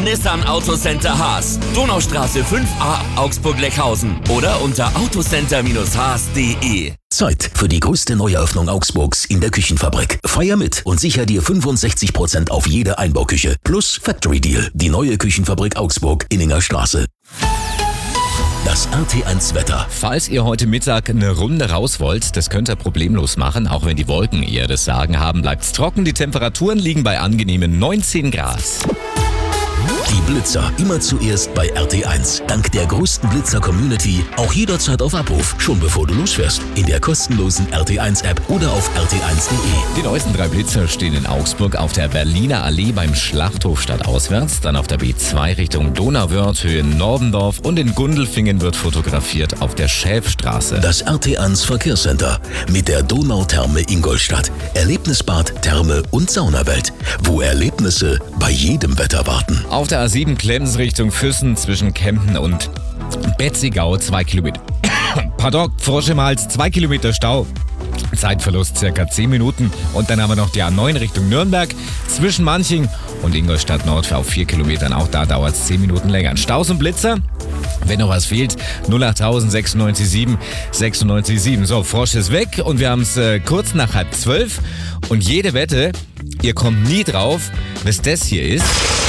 Nissan Autocenter Haas. Donaustraße 5a Augsburg-Leckhausen oder unter autocenter-haas.de. Zeit für die größte Neueröffnung Augsburgs in der Küchenfabrik. Feier mit und sicher dir 65% auf jede Einbauküche. Plus Factory Deal. Die neue Küchenfabrik Augsburg, Inninger Straße. Das RT1 Wetter. Falls ihr heute Mittag eine Runde raus wollt, das könnt ihr problemlos machen, auch wenn die Wolken eher das Sagen haben, bleibt's trocken. Die Temperaturen liegen bei angenehmen 19 Grad. Die Blitzer immer zuerst bei RT1. Dank der größten Blitzer-Community auch jederzeit auf Abruf, schon bevor du losfährst. In der kostenlosen RT1-App oder auf rt1.de. Die neuesten 3 Blitzer stehen in Augsburg auf der Berliner Allee beim Schlachthof stadtauswärts, dann auf der B2 Richtung Donauwörth, Höhe Nordendorf und in Gundelfingen wird fotografiert auf der Schäfstraße. Das RT1 Verkehrscenter mit der Donautherme Ingolstadt. Erlebnisbad, Therme und Saunawelt, wo Erlebnisse bei jedem Wetter warten. Auf der A7 Klemms Richtung Füssen zwischen Kempten und Betzigau 2 Kilometer. Pardon, Frosch im Hals, 2 Kilometer Stau. Zeitverlust circa 10 Minuten. Und dann haben wir noch die A9 Richtung Nürnberg zwischen Manching und Ingolstadt Nord auf 4 Kilometern. Auch da dauert es 10 Minuten länger. Staus und Blitzer? Wenn noch was fehlt, 08000 967 967. So, Frosch ist weg und wir haben es kurz nach 11:30. Und jede Wette, ihr kommt nie drauf, was das hier ist.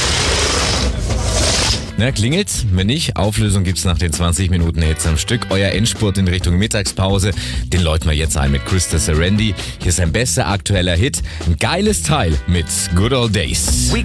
Na, klingelt's? Wenn nicht, Auflösung gibt's nach den 20 Minuten Hits am Stück. Euer Endspurt in Richtung Mittagspause, den läuten wir jetzt ein mit Krista Serendi. Hier ist sein bester aktueller Hit, ein geiles Teil mit Good Old Days.